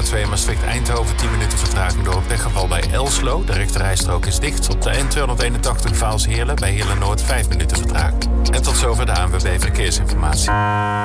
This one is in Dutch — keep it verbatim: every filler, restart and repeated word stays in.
A twee Maastricht-Eindhoven tien minuten vertraging door een pechgeval bij Elslo. De rechterrijstrook is dicht. Op de N tweehonderdeenentachtig Vaals-Heerlen bij Heerlen-Noord vijf minuten vertraging. En tot zover de A N W B Verkeersinformatie.